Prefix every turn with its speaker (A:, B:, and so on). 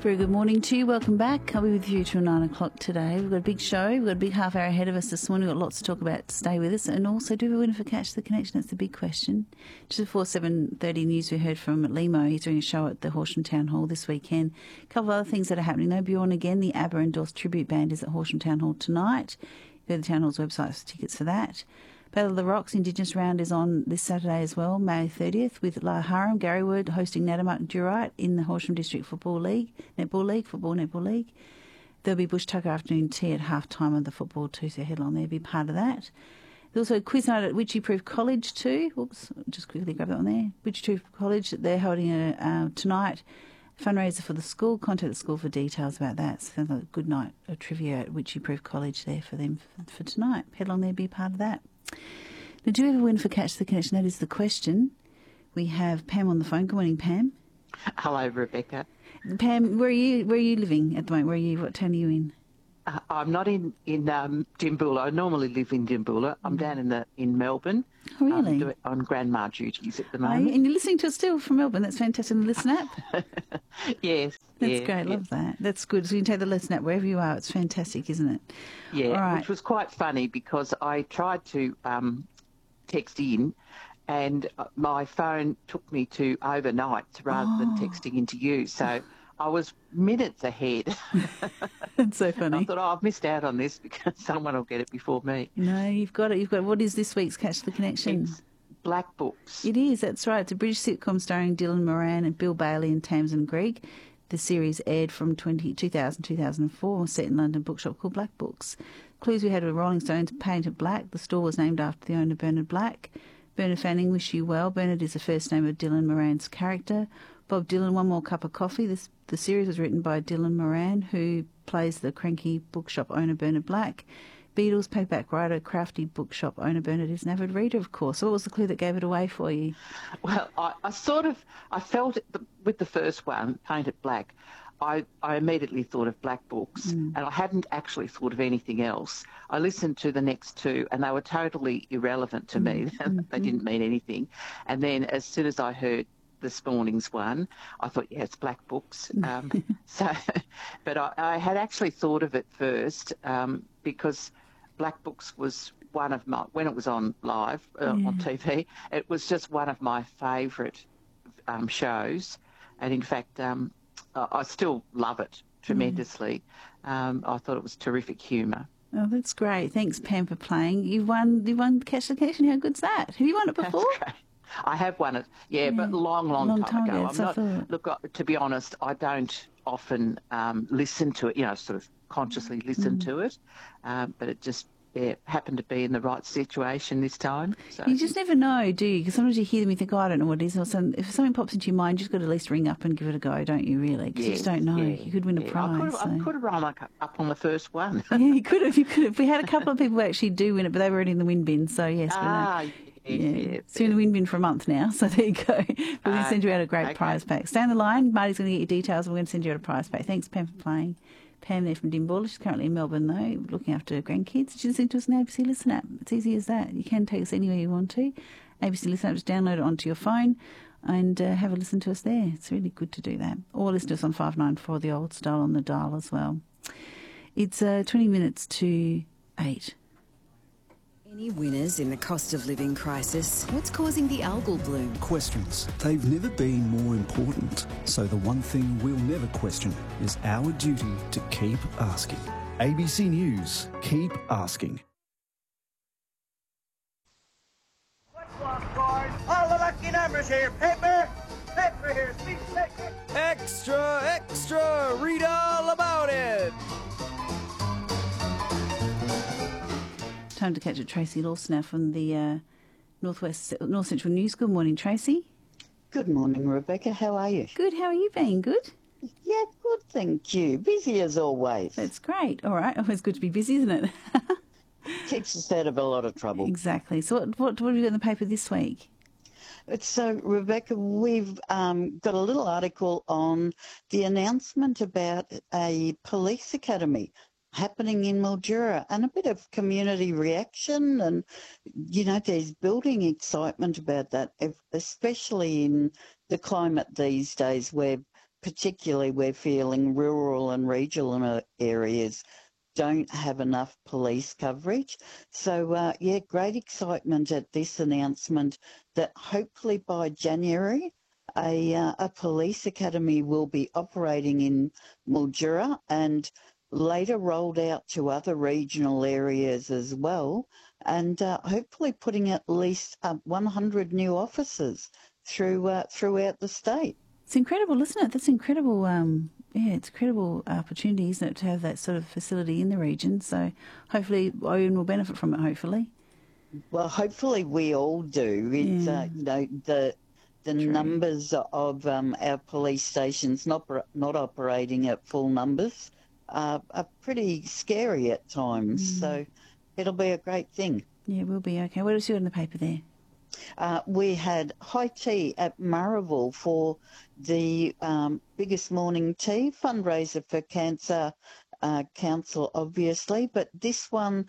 A: Very good morning to you. Welcome back. I'll be with you till 9 o'clock today. We've got a big show. We've got a big half hour ahead of us this morning. We've got lots to talk about. Stay with us. And also, do we win for Catch the Connection? That's the big question. Just before 7:30 news, we heard from Limo. He's doing a show at the Horsham Town Hall this weekend. A couple of other things that are happening though. Bjorn again, the ABBA endorsed tribute band is at Horsham Town Hall tonight. Go to the Town Hall's website for tickets for that. Battle of the Rocks Indigenous Round is on this Saturday as well, May 30th, with La Haram, Gary Wood hosting Natamak Durite in the Horsham District Football Netball League. There'll be Bush Tucker afternoon tea at half-time of the football too, so head on there, be part of that. There's also a quiz night at Witchy-Proof College too. Oops, just quickly grab that one there. Witchy-Proof College, they're holding a tonight fundraiser for the school. Contact the school for details about that. So sounds like a good night of trivia at Witchy-Proof College there for them for tonight. Head on there, be part of that. Now, do you ever win for Catch the Connection? That is the question. We have Pam on the phone. Good morning, Pam.
B: Hello, Rebecca.
A: Pam, where are you living at the moment? What town are you in?
B: I'm not in Dimboola. I normally live in Dimboola. I'm down in Melbourne.
A: Oh, really?
B: On grandma duties at the moment.
A: And you're listening to us still from Melbourne. That's fantastic. And the Listen app.
B: Yes.
A: That's great. Love that. That's good. So you can take the Listen app wherever you are. It's fantastic, isn't it?
B: Yeah,
A: all right.
B: Which was quite funny because I tried to text in and my phone took me to overnight rather than texting into you. So I was minutes ahead.
A: That's so funny.
B: I thought, I've missed out on this because someone will get it before me.
A: No, you've got it. What is this week's Catch the Connection?
B: It's Black Books.
A: It is, that's right. It's a British sitcom starring Dylan Moran and Bill Bailey and Tamsin Greig. The series aired from 2000-2004, set in London bookshop called Black Books. Clues we had were Rolling Stones painted black. The store was named after the owner, Bernard Black. Bernard Fanning, wish you well. Bernard is the first name of Dylan Moran's character. Bob Dylan, one more cup of coffee. The series was written by Dylan Moran, who plays the cranky bookshop owner Bernard Black. Beatles, paperback writer, crafty bookshop owner Bernard is an avid reader, of course. So what was the clue that gave it away for you?
B: Well, I felt it with the first one, Painted Black, I immediately thought of Black Books, and I hadn't actually thought of anything else. I listened to the next two, and they were totally irrelevant to me. They didn't mean anything. And then as soon as I heard this morning's one, I thought, yeah, it's Black Books. But I had actually thought of it first because Black Books was one of my, when it was on live on TV, it was just one of my favourite shows. And in fact, I still love it tremendously. I thought it was terrific humour.
A: Oh, that's great. Thanks, Pam, for playing. You won Catch the Connection. How good's that? Have you won it before?
B: That's great. I have won it, but long time ago. To be honest, I don't often listen to it, sort of consciously listen to it, but it just happened to be in the right situation this time. So.
A: You just never know, do you? Because sometimes you hear them and you think, I don't know what it is. Or if something pops into your mind, you've just got to at least ring up and give it a go, don't you, really? Because you just don't know. You could win a prize.
B: I could have run up on the first one.
A: Yeah, you could have. We had a couple of people who actually do win it, but they were already in the win bin, so yes. It's in the win bin for a month now, so there you go. We're going to send you out a great prize pack. Stay on the line. Marty's going to get your details and we're going to send you out a prize pack. Thanks, Pam, for playing. Pam there from Dimboola. She's currently in Melbourne, though, looking after her grandkids. She's listening to us on ABC Listen app. It's easy as that. You can take us anywhere you want to. ABC Listen app, just download it onto your phone and have a listen to us there. It's really good to do that. Or listen to us on 594, the old style on the dial as well. It's 20 minutes to 8.
C: Any winners in the cost of living crisis? What's causing the algal bloom?
D: Questions. They've never been more important. So the one thing we'll never question is our duty to keep asking. ABC News. Keep asking.
E: All the lucky numbers here. Paper here.
F: Extra, read all about it.
A: Time to catch up Tracy Lawson now from the North Central News. Good morning, Tracy.
G: Good morning, Rebecca. How are you?
A: Good. How are you being? Good?
G: Yeah, good, thank you. Busy as always.
A: That's great. All right. Always good to be busy, isn't it?
G: Keeps us out of a lot of trouble.
A: Exactly. So what have you got in the paper this week?
G: So, Rebecca, we've got a little article on the announcement about a police academy happening in Mildura and a bit of community reaction and, there's building excitement about that, especially in the climate these days where particularly we're feeling rural and regional areas don't have enough police coverage. So, yeah, great excitement at this announcement that hopefully by January a police academy will be operating in Mildura and later rolled out to other regional areas as well, and hopefully putting at least 100 new officers throughout the state.
A: It's incredible, isn't it? That's incredible. Yeah, it's incredible opportunity, isn't it, to have that sort of facility in the region. So hopefully Owen will benefit from it, hopefully.
G: Well, hopefully we all do. It's, you know, the numbers of our police stations not operating at full numbers are pretty scary at times. So it'll be a great thing.
A: Yeah, we'll be okay. What else you got in the paper there?
G: We had high tea at Murrayville for the biggest morning tea fundraiser for Cancer Council, obviously, but this one